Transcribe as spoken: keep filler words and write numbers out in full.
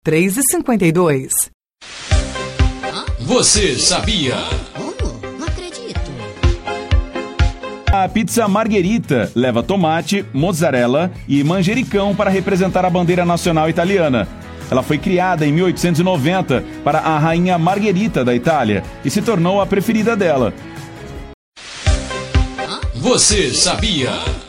três e cinquenta e dois. Você sabia? Como? Não acredito. A pizza Margherita leva tomate, mozzarella e manjericão para representar a bandeira nacional italiana. Ela foi criada em mil oitocentos e noventa para a rainha Margherita da Itália e se tornou a preferida dela. Você sabia?